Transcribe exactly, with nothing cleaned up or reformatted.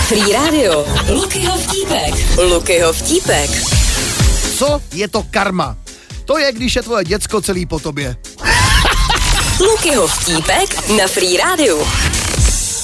Free Radio. Lukyho vtípek. Lukyho vtípek. Co je to karma? To je, když je tvoje děcko celý po tobě. Lukyho vtípek na Free Radio.